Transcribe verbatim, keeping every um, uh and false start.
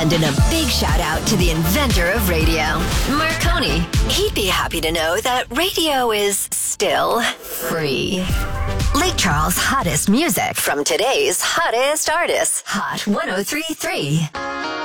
And a big shout out to the inventor of radio, Marconi. He'd be happy to know that radio is still free. Lake Charles' hottest music from today's hottest artists. Hot ten thirty-three.